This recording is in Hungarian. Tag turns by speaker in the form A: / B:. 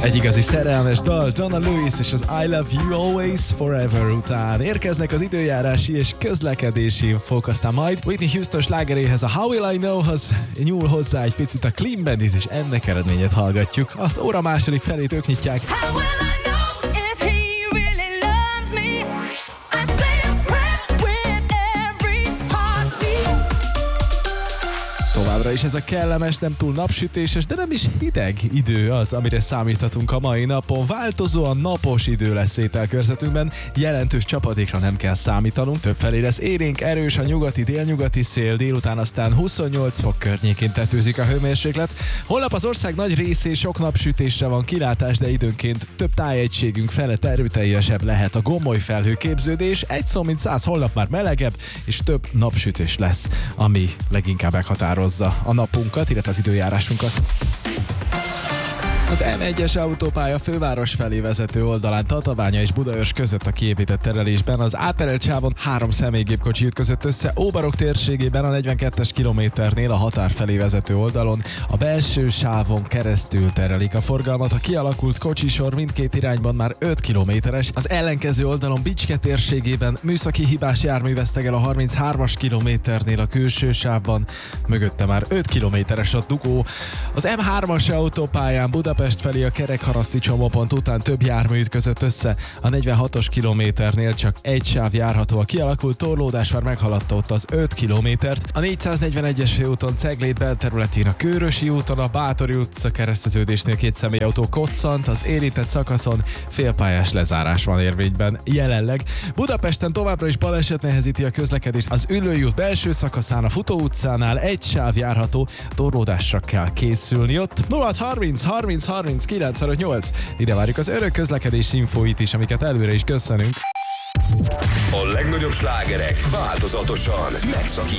A: Egy igazi szerelmes dal, Donna Lewis és az I Love You Always Forever után érkeznek az időjárási és közlekedési infók, aztán majd Whitney Houston slágeréhez, a How Will I Know-hoz nyúl hozzá egy picit a Clean Bandit, és ennek eredményét hallgatjuk. Az óra második felét ők nyitják. Továbbra is ez a kellemes, nem túl napsütéses, de nem is hideg idő az, amire számíthatunk a mai napon. Változóan napos idő lesz vételkörzetünkben, jelentős csapadékra nem kell számítanunk, többfelé lesz élénk, erős a nyugati-délnyugati szél, délután aztán 28 fok környékén tetőzik a hőmérséklet. Holnap az ország nagy részén sok napsütésre van kilátás, de időnként több tájegységünk felett erőteljesebb lehet a gomoly felhőképződés. Egy szó mint 100, holnap már melegebb és több napsütés lesz, ami leginkább meghatározza a napunkat, illetve az időjárásunkat. Az M1-es autópálya főváros felé vezető oldalán Tatabánya és Budaörs között a kiépített terelésben az áterelt sávon 3 személygépkocsi ütközött össze, Óbarok térségében a 42-es kilométernél a határ felé vezető oldalon a belső sávon keresztül terelik a forgalmat. A kialakult kocsisor mindkét irányban már 5 kilométeres, az ellenkező oldalon Bicske térségében műszaki hibás jármű vesztegel a 33-as kilométernél a külső sávban, mögötte már 5 kilométeres a dugó. Az M3-as autópályán Budapest felé a Kerekharaszti csomópont után több jármű ütközött össze, a 46-os kilométernél csak egy sáv járható, a kialakult torlódás már meghaladta ott az 5 kilométert. A 441-es főúton Cegléd belterületén a Kőrösi úton a Bátori utca kereszteződésnél 2 személyautó koccant, az érintett szakaszon félpályás lezárás van érvényben jelenleg. Budapesten továbbra is baleset nehezíti a közlekedést, az Üllői út belső szakaszán a Futó utcánál egy sáv járható, torlódásra kell készülni ott. 0630 30 30 958. Ide várjuk az örök közlekedési infóit is, amiket előre is köszönünk.
B: A legnagyobb slágerek változatosan megszakítják